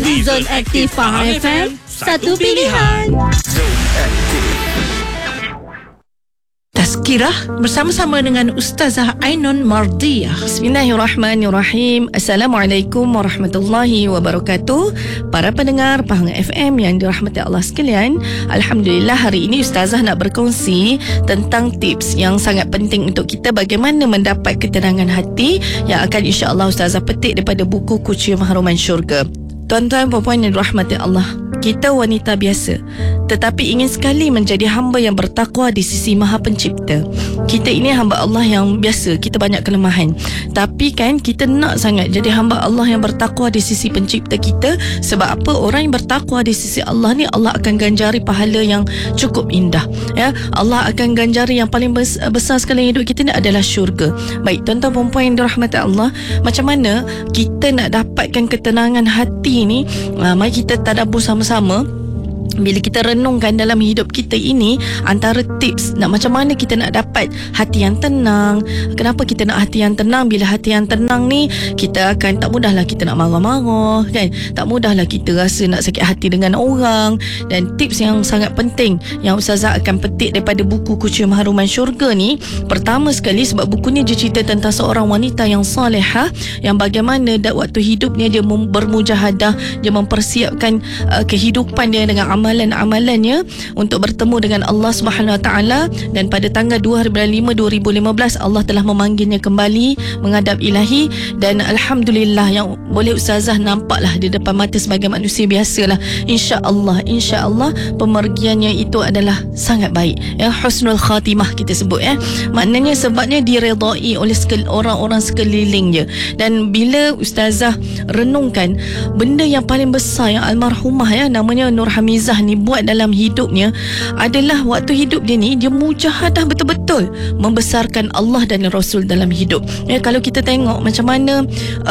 di Zon Aktif Faham FM, satu pilihan. Zon Aktif. Tazkirah bersama-sama dengan Ustazah Ainun Mardiah. Bismillahirrahmanirrahim. Assalamualaikum warahmatullahi wabarakatuh. Para pendengar Pahang FM yang dirahmati Allah sekalian, Alhamdulillah hari ini Ustazah nak berkongsi tentang tips yang sangat penting untuk kita bagaimana mendapat ketenangan hati yang akan insya-Allah Ustazah petik daripada buku Cium Haruman Syurga. Tuan-tuan puan-puan yang dirahmati Allah, kita wanita biasa tetapi ingin sekali menjadi hamba yang bertakwa di sisi Maha Pencipta. Kita ini hamba Allah yang biasa, kita banyak kelemahan, tapi kan kita nak sangat jadi hamba Allah yang bertakwa di sisi Pencipta kita. Sebab apa? Orang yang bertakwa di sisi Allah ni, Allah akan ganjari pahala yang cukup indah, ya. Allah akan ganjari yang paling besar sekali hidup kita ni adalah syurga. Baik tuan-tuan puan-puan yang dirahmati Allah, macam mana kita nak dapatkan ketenangan hati ni? Mari kita tadabbur sama-sama. Bila kita renungkan dalam hidup kita ini, antara tips nak macam mana kita nak dapat hati yang tenang. Kenapa kita nak hati yang tenang? Bila hati yang tenang ni, kita akan tak mudahlah kita nak marah-marah, kan? Tak mudahlah kita rasa nak sakit hati dengan orang. Dan tips yang sangat penting yang Ustazah akan petik daripada buku Cium Haruman Syurga ni, pertama sekali sebab buku ni dia cerita tentang seorang wanita yang salihah, yang bagaimana waktu hidupnya dia bermujahadah, dia mempersiapkan kehidupan dia dengan amalan-amalannya untuk bertemu dengan Allah Subhanahu Wa Taala. Dan pada tanggal 2 bulan 5 2015 Allah telah memanggilnya kembali menghadap Ilahi. Dan Alhamdulillah yang boleh Ustazah nampaklah di depan mata sebagai manusia biasalah, insya-Allah pemergiannya itu adalah sangat baik, ya, husnul khatimah kita sebut, ya. Maknanya sebabnya diredai oleh orang-orang sekelilingnya. Dan bila Ustazah renungkan benda yang paling besar yang almarhumah, ya, namanya Nur Hamizah ni buat dalam hidupnya adalah waktu hidup dia ni, dia mujahadah betul-betul membesarkan Allah dan Rasul dalam hidup. Ya, kalau kita tengok macam mana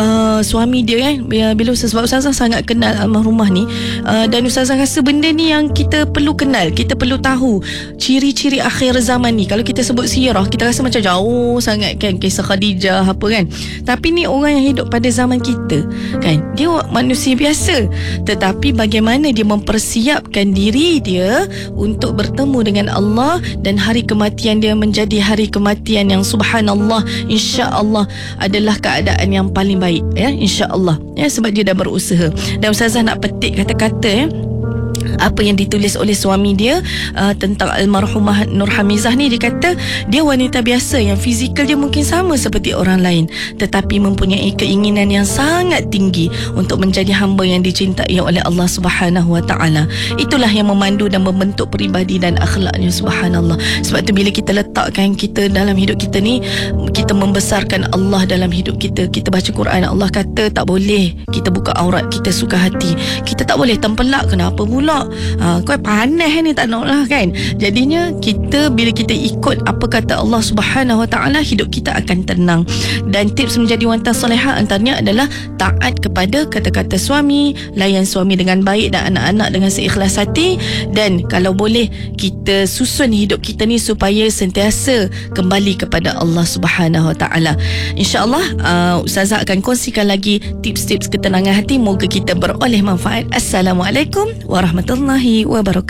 suami dia, kan, bila sebab Ustazah sangat kenal almarhumah ni, dan Ustazah rasa benda ni yang kita perlu kenal, kita perlu tahu ciri-ciri akhir zaman ni. Kalau kita sebut sirah, kita rasa macam jauh sangat, kan, kisah Khadijah apa, kan. Tapi ni orang yang hidup pada zaman kita, kan, dia manusia biasa, tetapi bagaimana dia mempersiapkan diri dia untuk bertemu dengan Allah, dan hari kematian dia menjadi hari kematian yang subhanallah, insya-Allah adalah keadaan yang paling baik, ya, insya-Allah, ya, sebab dia dah berusaha. Dan Ustazah nak petik kata-kata, ya, apa yang ditulis oleh suami dia tentang almarhumah Nur Hamizah ni. Dia kata dia wanita biasa yang fizikal dia mungkin sama seperti orang lain, tetapi mempunyai keinginan yang sangat tinggi untuk menjadi hamba yang dicintai oleh Allah Subhanahu Wa Taala. Itulah yang memandu dan membentuk peribadi dan akhlaknya, subhanallah. Sebab tu bila kita letakkan kita dalam hidup kita ni, kita membesarkan Allah dalam hidup kita. Kita baca Quran, Allah kata tak boleh kita buka aurat kita suka hati, kita tak boleh tempelak. Kenapa pula? Kau panas ni, tak nak lah, kan. Jadinya kita bila kita ikut apa kata Allah Subhanahu Wa Taala, hidup kita akan tenang. Dan tips menjadi wanita solehah antaranya adalah taat kepada kata-kata suami, layan suami dengan baik dan anak-anak dengan seikhlas hati. Dan kalau boleh kita susun hidup kita ni supaya sentiasa kembali kepada Allah Subhanahu Wa Taala. InsyaAllah Ustazah akan kongsikan lagi tips-tips ketenangan hati. Moga kita beroleh manfaat. Assalamualaikum warahmatullahi wabarakatuh.